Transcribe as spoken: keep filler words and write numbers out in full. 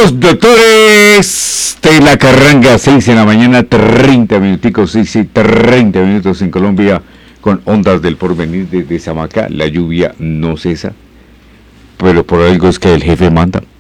los doctores de la Carranga, seis en la mañana, treinta minuticos, seis y treinta minutos en Colombia, con ondas del porvenir desde Samacá. La lluvia no cesa, pero por algo es que el jefe manda.